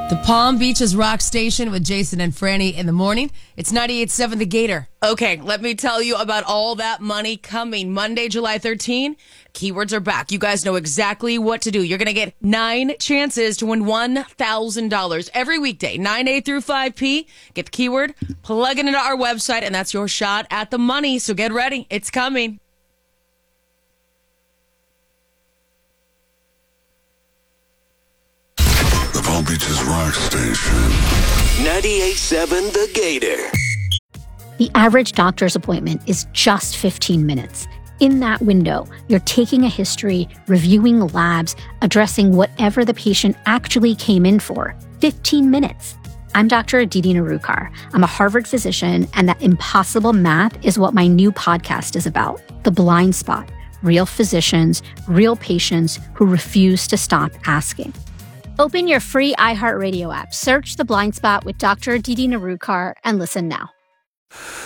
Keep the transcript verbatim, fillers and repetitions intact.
The Palm Beaches Rock Station with Jason and Franny in the morning. It's ninety-eight point seven The Gator. Okay, let me tell you about all that money coming. Monday, July thirteenth, keywords are back. You guys know exactly what to do. You're going to get nine chances to win one thousand dollars every weekday, nine a through five p. Get the keyword, plug it into our website, and that's your shot at the money. So get ready. It's coming. The Palm Beaches Rock Station. ninety-eight point seven The Gator. The average doctor's appointment is just fifteen minutes. In that window, you're taking a history, reviewing labs, addressing whatever the patient actually came in for. fifteen minutes. I'm Doctor Aditi Narukar. I'm a Harvard physician, and that impossible math is what my new podcast is about. The Blind Spot. Real physicians, real patients who refuse to stop asking. Open your free iHeartRadio app, search The Blind Spot with Doctor Aditi Narukar, and listen now.